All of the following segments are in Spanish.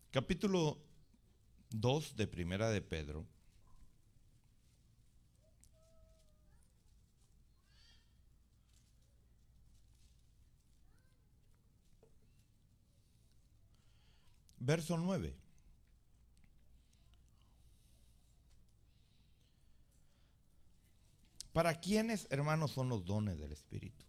Capítulo 2 de Primera de Pedro. Verso 9. ¿Para quiénes, hermanos, son los dones del Espíritu?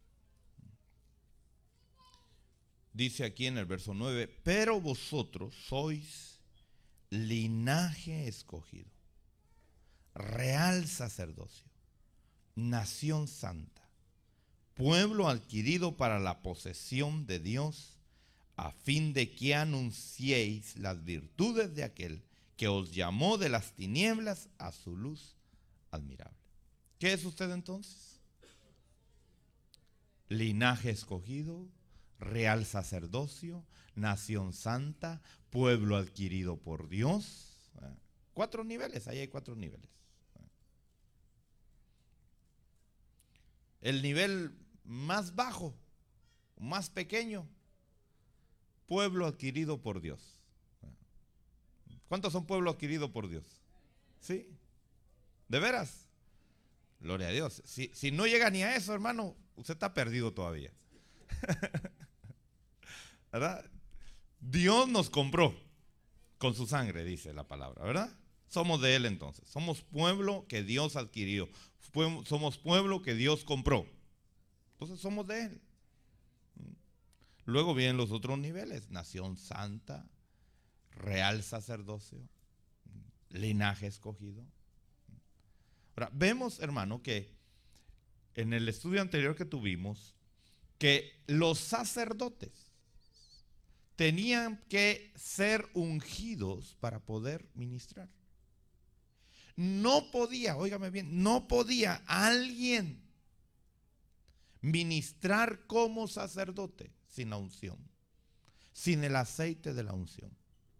Dice aquí en el verso 9, pero vosotros sois linaje escogido, real sacerdocio, nación santa, pueblo adquirido para la posesión de Dios, a fin de que anunciéis las virtudes de aquel que os llamó de las tinieblas a su luz admirable. ¿Qué es usted entonces? Linaje escogido, real sacerdocio, nación santa, pueblo adquirido por Dios. 4 niveles, ahí hay 4 niveles. El nivel más bajo, más pequeño, pueblo adquirido por Dios. ¿Cuántos son pueblo adquirido por Dios? ¿Sí? ¿De veras? Gloria a Dios. Si no llega ni a eso, hermano, usted está perdido todavía. ¿Verdad? Dios nos compró con su sangre, dice la palabra, ¿verdad? Somos de Él entonces. Somos pueblo que Dios adquirió. Somos pueblo que Dios compró. Entonces somos de Él. Luego vienen los otros niveles. Nación santa, real sacerdocio, linaje escogido. Ahora, vemos, hermano, que en el estudio anterior que tuvimos, que los sacerdotes tenían que ser ungidos para poder ministrar. No podía, óigame bien, no podía alguien ministrar como sacerdote sin la unción, sin el aceite de la unción.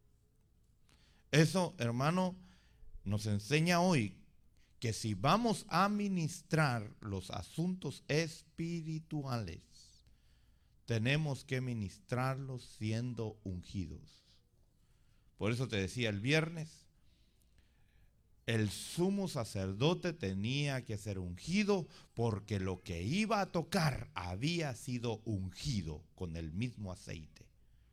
Eso, hermano, nos enseña hoy que si vamos a ministrar los asuntos espirituales, tenemos que ministrarlos siendo ungidos. Por eso te decía el viernes, el sumo sacerdote tenía que ser ungido porque lo que iba a tocar había sido ungido con el mismo aceite.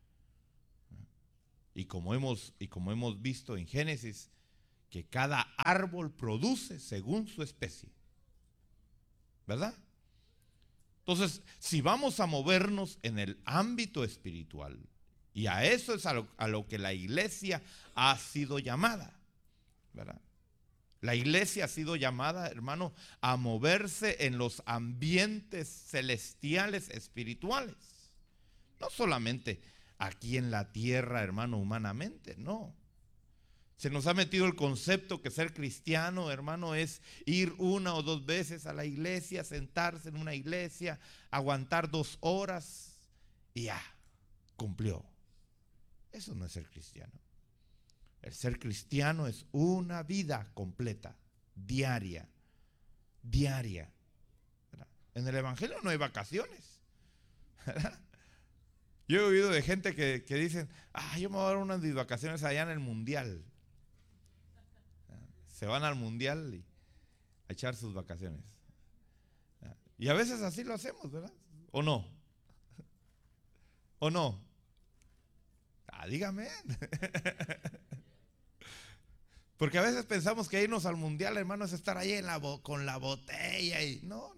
Y como hemos visto en Génesis, que cada árbol produce según su especie, ¿verdad? Entonces, si vamos a movernos en el ámbito espiritual, y a eso es a lo que la iglesia ha sido llamada, ¿verdad? La iglesia ha sido llamada, hermano, a moverse en los ambientes celestiales espirituales. No solamente aquí en la tierra, hermano, humanamente, no. Se nos ha metido el concepto que ser cristiano, hermano, es ir 1 o 2 veces a la iglesia, sentarse en una iglesia, aguantar 2 horas y ya, cumplió. Eso no es ser cristiano. El ser cristiano es una vida completa, diaria. ¿Verdad? En el evangelio no hay vacaciones, ¿verdad? Yo he oído de gente que dicen, yo me voy a dar unas vacaciones allá en el mundial. Se van al mundial y a echar sus vacaciones. Y a veces así lo hacemos, ¿verdad? ¿O no? ¿O no? Dígame. Porque a veces pensamos que irnos al mundial, hermano, es estar ahí con la botella y no.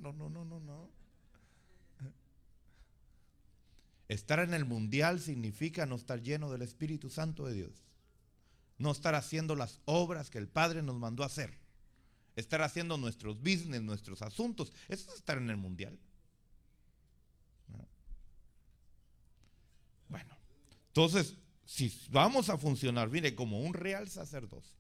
Estar en el mundial significa no estar lleno del Espíritu Santo de Dios. No estar haciendo las obras que el Padre nos mandó a hacer. Estar haciendo nuestros business, nuestros asuntos. Eso es estar en el mundial. Bueno, entonces, si vamos a funcionar, mire, como un real sacerdocio,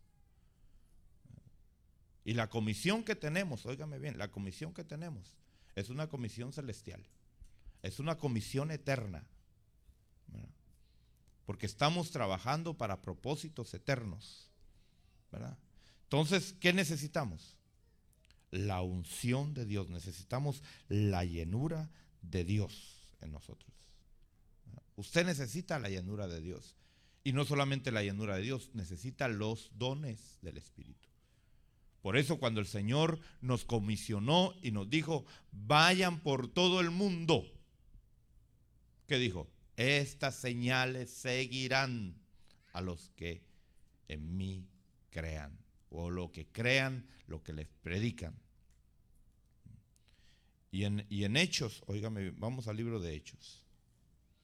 y la comisión que tenemos, óigame bien, la comisión que tenemos es una comisión celestial, es una comisión eterna, ¿verdad? Porque estamos trabajando para propósitos eternos, ¿verdad? Entonces, ¿qué necesitamos? La unción de Dios, necesitamos la llenura de Dios en nosotros. Usted necesita la llenura de Dios. Y no solamente la llenura de Dios, necesita los dones del Espíritu. Por eso cuando el Señor nos comisionó y nos dijo, vayan por todo el mundo, ¿qué dijo? Estas señales seguirán a los que en mí crean, o lo que crean, lo que les predican. Y en Hechos, óigame, vamos al libro de Hechos.